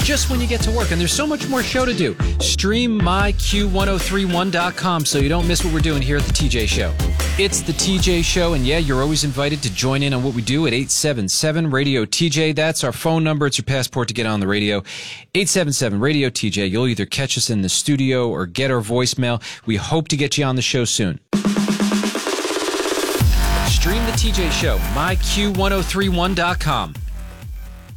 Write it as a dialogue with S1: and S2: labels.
S1: just when you get to work. And there's so much more show to do. Stream myq1031.com so you don't miss what we're doing here at the TJ Show. It's the TJ Show, and yeah, you're always invited to join in on what we do at 877-RADIO-TJ. That's our phone number. It's your passport to get on the radio. 877-RADIO-TJ. You'll either catch us in the studio or get our voicemail. We hope to get you on the show soon. Stream the TJ Show, myq1031.com.